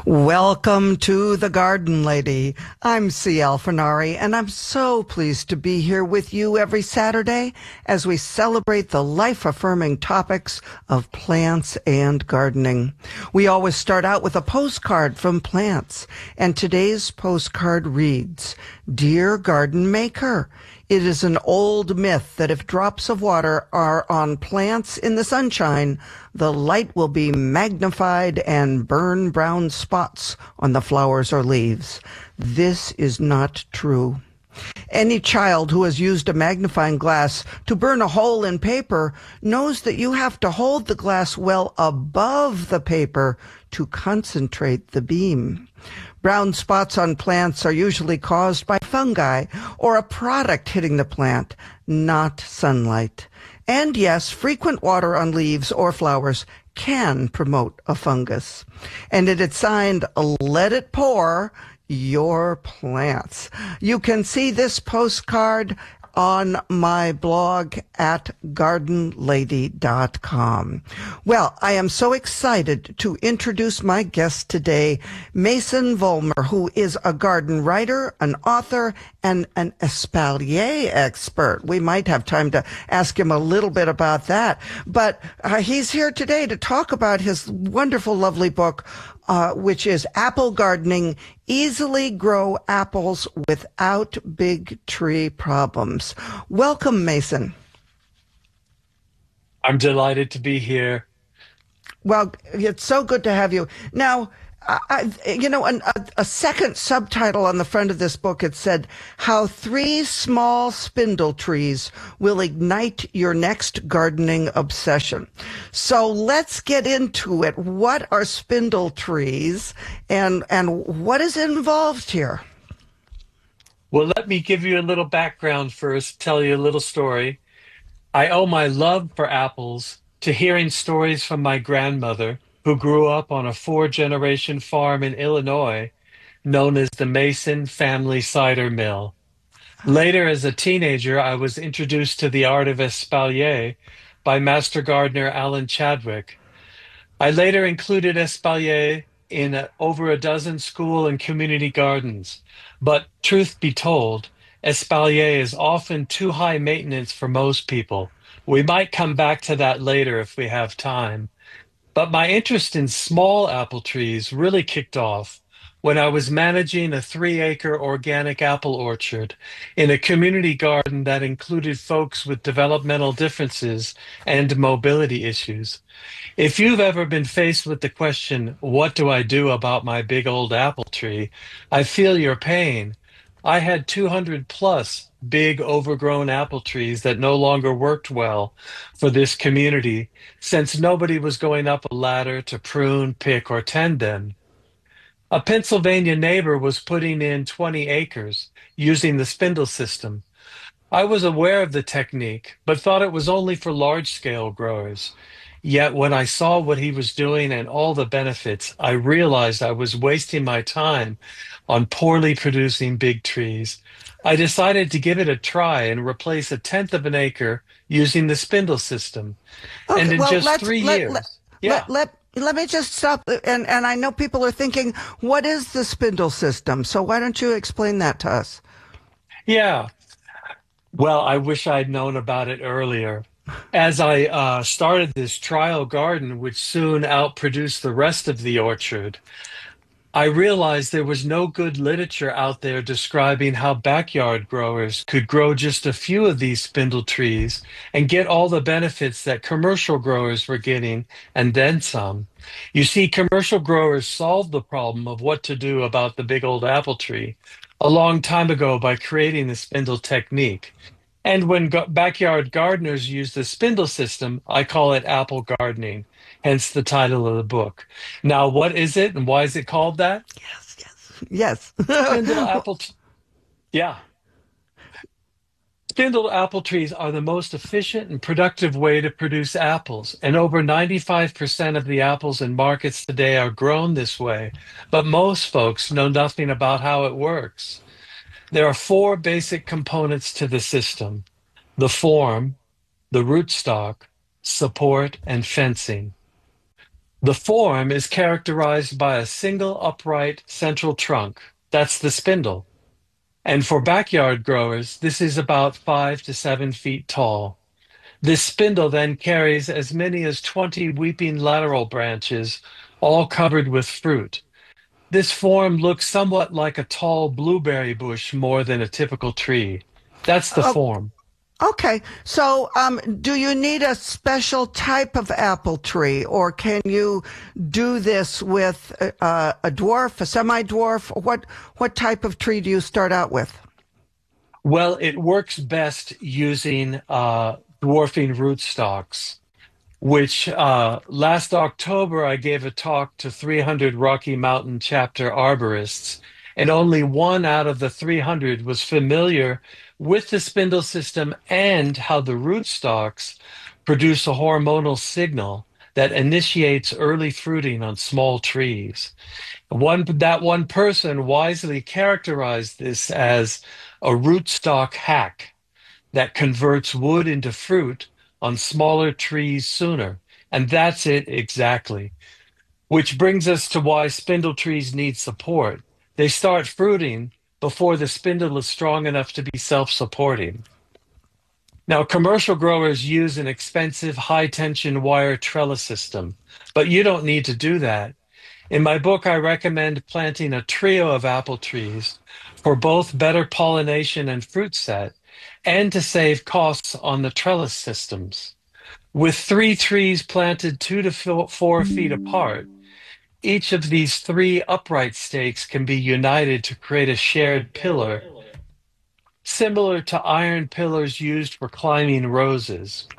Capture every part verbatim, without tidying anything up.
Welcome to The Garden Lady. I'm C L Fenari, and I'm so pleased to be here with you every Saturday as we celebrate the life-affirming topics of plants and gardening. We always start out with a postcard from plants, and today's postcard reads, Dear Garden Maker, it is an old myth that if drops of water are on plants in the sunshine, the light will be magnified and burn brown spots on the flowers or leaves. This is not true. Any child who has used a magnifying glass to burn a hole in paper knows that you have to hold the glass well above the paper to concentrate the beam. Brown spots on plants are usually caused by fungi or a product hitting the plant, not sunlight. And yes, frequent water on leaves or flowers can promote a fungus. And it is signed, Let It Pour, Your Plants. You can see this postcard on my blog at garden lady dot com. Well, I am so excited to introduce my guest today, Mason Vollmer, who is a garden writer, an author, and an espalier expert. We might have time to ask him a little bit about that. But uh, he's here today to talk about his wonderful, lovely book, Uh, which is Apple Gardening, Easily Grow Apples Without Big Tree Problems. Welcome, Mason. I'm delighted to be here. Well, it's so good to have you. Now, I, you know, an, a, a second subtitle on the front of this book, it said, How Three Small Spindle Trees Will Ignite Your Next Gardening Obsession. So let's get into it. What are spindle trees and, and what is involved here? Well, let me give you a little background first, tell you a little story. I owe my love for apples to hearing stories from my grandmother, who grew up on a four-generation farm in Illinois known as the Mason Family Cider Mill. Later, as a teenager, I was introduced to the art of espalier by master gardener Alan Chadwick. I later included espalier in uh, over a dozen school and community gardens. But truth be told, espalier is often too high maintenance for most people. We might come back to that later if we have time. But my interest in small apple trees really kicked off when I was managing a three-acre organic apple orchard in a community garden that included folks with developmental differences and mobility issues. If you've ever been faced with the question, what do I do about my big old apple tree? I feel your pain. I had two hundred plus big overgrown apple trees that no longer worked well for this community since nobody was going up a ladder to prune, pick, or tend them. A Pennsylvania neighbor was putting in twenty acres using the spindle system. I was aware of the technique, but thought it was only for large-scale growers. Yet when I saw what he was doing and all the benefits, I realized I was wasting my time on poorly producing big trees. I decided to give it a try and replace a tenth of an acre using the spindle system. Okay, and in well, just let's, three let, years. Let, yeah. let, let, let me just stop. And, and I know people are thinking, what is the spindle system? So why don't you explain that to us? Yeah. Well, I wish I'd known about it earlier. As I uh, started this trial garden, which soon outproduced the rest of the orchard, I realized there was no good literature out there describing how backyard growers could grow just a few of these spindle trees and get all the benefits that commercial growers were getting, and then some. You see, commercial growers solved the problem of what to do about the big old apple tree a long time ago by creating the spindle technique. And when go- backyard gardeners use the spindle system, I call it apple gardening, hence the title of the book. Now, what is it and why is it called that? Yes, yes, yes. Spindle apple, t- yeah. Spindle apple trees are the most efficient and productive way to produce apples, and over ninety-five percent of the apples in markets today are grown this way, but most folks know nothing about how it works. There are four basic components to the system: the form, the rootstock, support, and fencing. The form is characterized by a single upright central trunk. That's the spindle. And for backyard growers, this is about five to seven feet tall. This spindle then carries as many as twenty weeping lateral branches, all covered with fruit. This form looks somewhat like a tall blueberry bush more than a typical tree. That's the Oh, form. okay. So, um, do you need a special type of apple tree, or can you do this with uh, a dwarf, a semi-dwarf? What what type of tree do you start out with? Well, it works best using uh, dwarfing rootstocks, which uh, last October I gave a talk to three hundred Rocky Mountain chapter arborists, and only one out of the three hundred was familiar with the spindle system and how the rootstocks produce a hormonal signal that initiates early fruiting on small trees. One that one person wisely characterized this as a rootstock hack that converts wood into fruit on smaller trees sooner. And that's it exactly. Which brings us to why spindle trees need support. They start fruiting before the spindle is strong enough to be self-supporting. Now, commercial growers use an expensive high-tension wire trellis system, but you don't need to do that. In my book, I recommend planting a trio of apple trees for both better pollination and fruit set, and to save costs on the trellis systems. With three trees planted two to four feet apart, each of these three upright stakes can be united to create a shared pillar, similar to iron pillars used for climbing roses.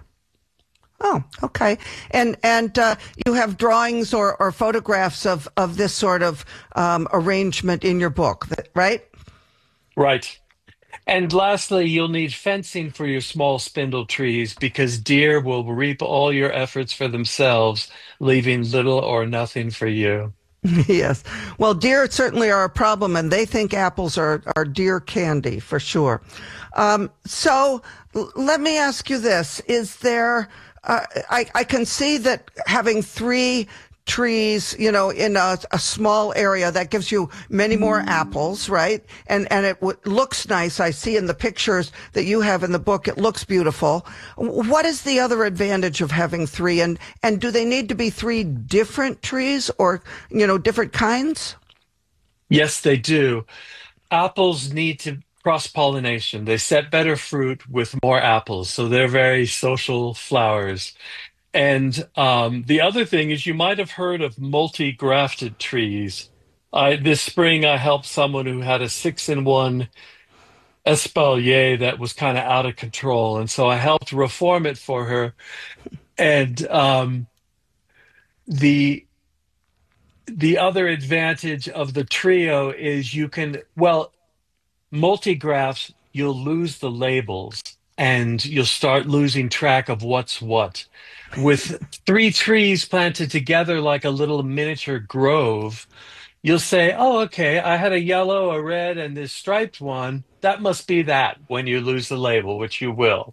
Oh, okay. And and uh, you have drawings or, or photographs of, of this sort of um, arrangement in your book, right? Right. And lastly, you'll need fencing for your small spindle trees because deer will reap all your efforts for themselves, leaving little or nothing for you. Yes. Well, deer certainly are a problem, and they think apples are, are deer candy for sure. Um, so l- let me ask you this. Is there, uh, I, I can see that having three trees, you know, in a, a small area that gives you many more apples, right? And and it w- looks nice. I see in the pictures that you have in the book, it looks beautiful. What is the other advantage of having three? And and do they need to be three different trees or, you know, different kinds? Yes, they do. Apples need to cross-pollination. They set better fruit with more apples, so they're very social flowers. And um, the other thing is, you might have heard of multi-grafted trees. I, this spring, I helped someone who had a six in one espalier that was kind of out of control. And so I helped reform it for her. And um, the the other advantage of the trio is you can, well, multi-graphs, you'll lose the labels and you'll start losing track of what's what. With three trees planted together like a little miniature grove, you'll say, oh, okay, I had a yellow, a red, and this striped one. That must be that when you lose the label, which you will.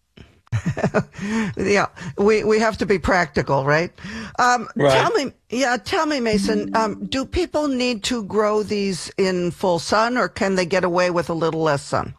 Yeah, we, we have to be practical, right? Um, tell Right. me, yeah, tell me, Mason, um, do people need to grow these in full sun or can they get away with a little less sun?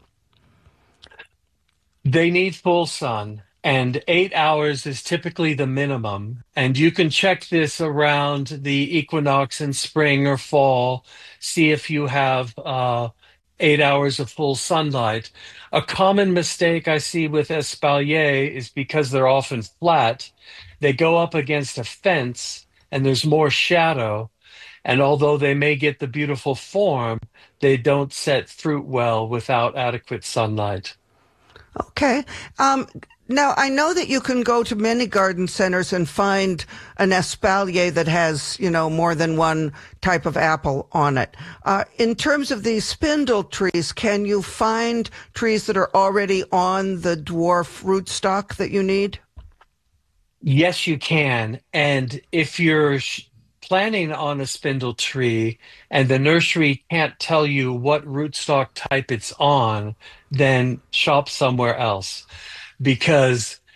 They need full sun, and eight hours is typically the minimum. And you can check this around the equinox in spring or fall, see if you have uh, eight hours of full sunlight. A common mistake I see with espalier is because they're often flat, they go up against a fence and there's more shadow. And although they may get the beautiful form, they don't set fruit well without adequate sunlight. Okay. Um, now, I know that you can go to many garden centers and find an espalier that has, you know, more than one type of apple on it. Uh, in terms of these spindle trees, can you find trees that are already on the dwarf rootstock that you need? Yes, you can. And if you're sh- planning on a spindle tree and the nursery can't tell you what rootstock type it's on, then shop somewhere else because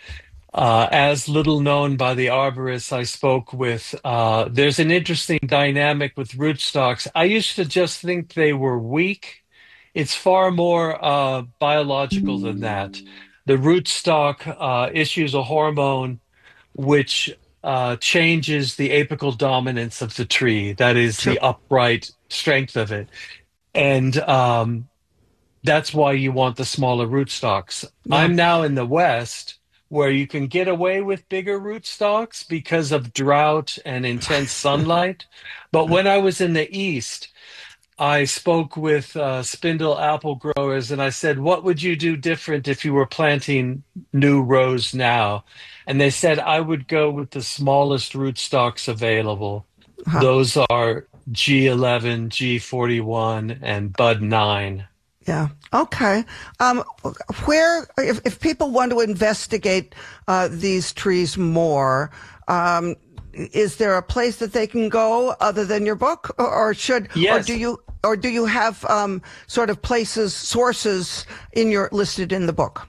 Uh, as little known by the arborists I spoke with, uh, there's an interesting dynamic with rootstocks. I used to just think they were weak. It's far more uh, biological than that. The rootstock uh, issues a hormone which uh, changes the apical dominance of the tree. That is Sure. the upright strength of it. And um, that's why you want the smaller rootstocks. Yeah. I'm now in the West where you can get away with bigger rootstocks because of drought and intense sunlight. But when I was in the East, I spoke with uh, spindle apple growers and I said, what would you do different if you were planting new rows now? And they said, I would go with the smallest rootstocks available. Huh. Those are G eleven, G forty-one, and Bud nine. Yeah. Okay. Um, where, if, if people want to investigate uh, these trees more, um, is there a place that they can go other than your book, or, or should, Yes. or do you, or do you have um, sort of places, sources in your listed in the book?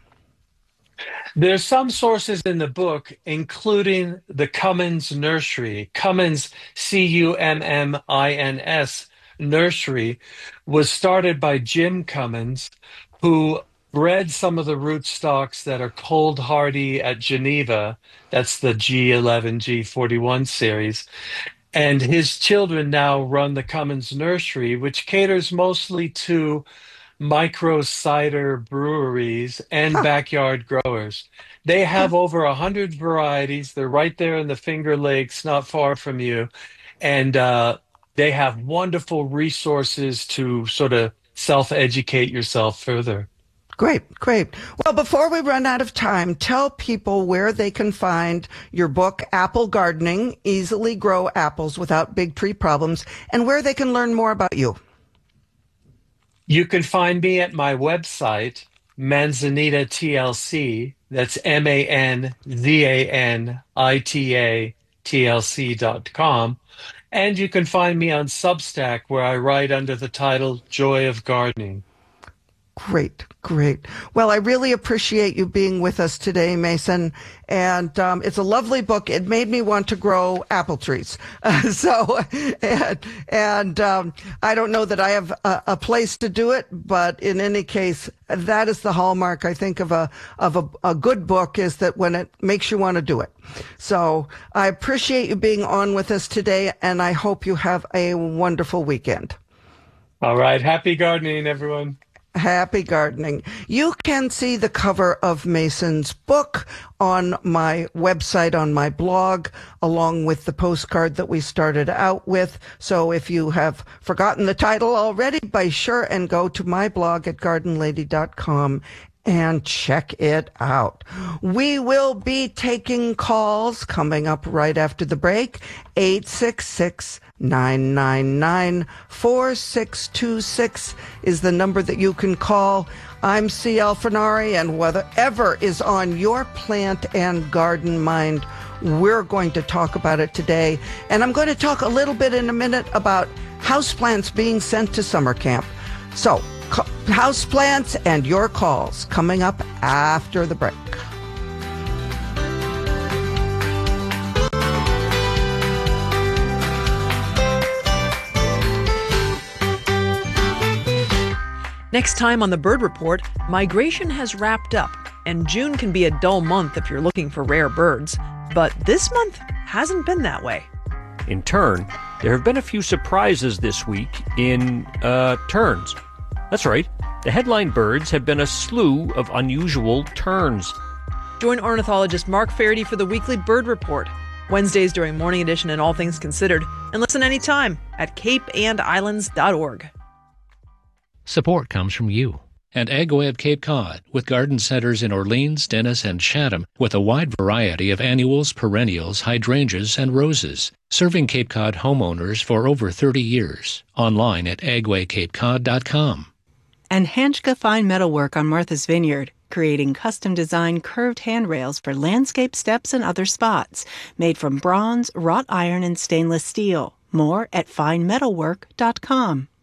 There's some sources in the book, including the Cummins Nursery. Cummins, C U M M I N S Nursery, was started by Jim Cummins, who bred some of the rootstocks that are cold hardy at Geneva. That's the G eleven, G forty-one series. And his children now run the Cummins Nursery, which caters mostly to micro cider breweries and Huh. backyard growers. They Yeah. have over a hundred varieties. They're right there in the Finger Lakes, not far from you. And uh, they have wonderful resources to sort of self-educate yourself further. Great, great. Well, before we run out of time, tell people where they can find your book, Apple Gardening, Easily Grow Apples Without Big Tree Problems, and where they can learn more about you. You can find me at my website, Manzanita T L C. That's M A N Z A N I T A T L C dot com. And you can find me on Substack, where I write under the title Joy of Gardening. Great, great. Well, I really appreciate you being with us today, Mason. And um, it's a lovely book. It made me want to grow apple trees. Uh, so, and, and um, I don't know that I have a, a place to do it, but in any case, that is the hallmark, I think, of a of a, a good book, is that when it makes you want to do it. So I appreciate you being on with us today, and I hope you have a wonderful weekend. All right. Happy gardening, everyone. Happy gardening. You can see the cover of Mason's book on my website, on my blog, along with the postcard that we started out with. So if you have forgotten the title already, be sure and go to my blog at garden lady dot com and check it out. We will be taking calls coming up right after the break. eight six six, nine nine nine, four six two six is the number that you can call. I'm C L Fernari, and whatever is on your plant and garden mind, we're going to talk about it today. And I'm going to talk a little bit in a minute about houseplants being sent to summer camp. So, houseplants and your calls coming up after the break. Next time on the Bird Report, migration has wrapped up, and June can be a dull month if you're looking for rare birds. But this month hasn't been that way. In turn, there have been a few surprises this week in, uh, terns. That's right. The headline birds have been a slew of unusual terns. Join ornithologist Mark Faraday for the weekly Bird Report, Wednesdays during Morning Edition and All Things Considered, and listen anytime at cape and islands dot org. Support comes from you and AgWeb Cape Cod, with garden centers in Orleans, Dennis, and Chatham, with a wide variety of annuals, perennials, hydrangeas, and roses, serving Cape Cod homeowners for over thirty years. Online at agway cape cod dot com. And Hanchka Fine Metalwork on Martha's Vineyard, creating custom-designed curved handrails for landscape steps and other spots, made from bronze, wrought iron, and stainless steel. More at fine metalwork dot com.